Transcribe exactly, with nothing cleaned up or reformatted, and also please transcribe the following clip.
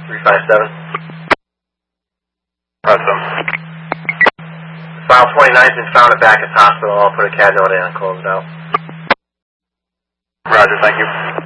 three five seven. Awesome. File twenty-nine's been found at Backus Hospital. I'll put a C A D note in and close it out. Roger, thank you.